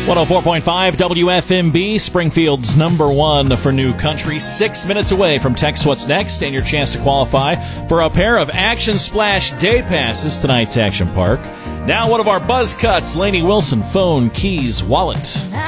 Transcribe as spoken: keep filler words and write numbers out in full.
one oh four point five W F M B, Springfield's number one for new country. Six minutes away from Text What's Next and your chance to qualify for a pair of Action Splash day passes tonight's Action Park. Now one of our buzz cuts, Lainey Wilson, phone, keys, wallet.